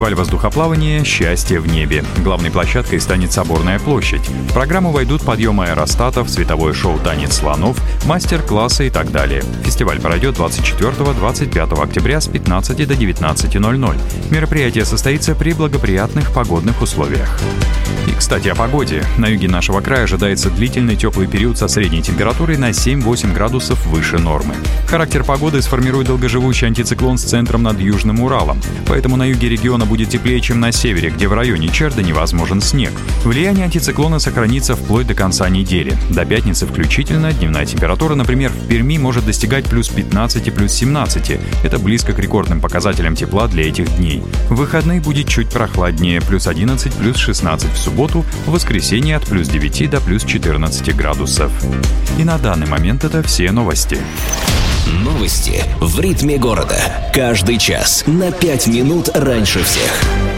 Воздухоплавание «Счастье в небе». Главной площадкой станет Соборная площадь. В программу войдут подъемы аэростатов, световое шоу «Танец слонов», мастер-классы и так далее. Фестиваль пройдет 24-25 октября с 15 до 19:00. Мероприятие состоится при благоприятных погодных условиях. И, кстати, о погоде. На юге нашего края ожидается длительный теплый период со средней температурой на 7-8 градусов выше нормы. Характер погоды сформирует долгоживущий антициклон с центром над Южным Уралом. Поэтому на юге региона будет теплее, чем на севере, где в районе Черда невозможен снег. Влияние антициклона сохранится вплоть до конца недели. До пятницы включительно дневная температура, например, в Перми может достигать плюс 15, плюс 17. Это близко к рекордным показателям тепла для этих дней. В выходные будет чуть прохладнее, плюс 11, плюс 16 в субботу, в воскресенье от плюс 9 до плюс 14 градусов. И на данный момент это все новости. Новости в ритме города. Каждый час на 5 минут раньше всех.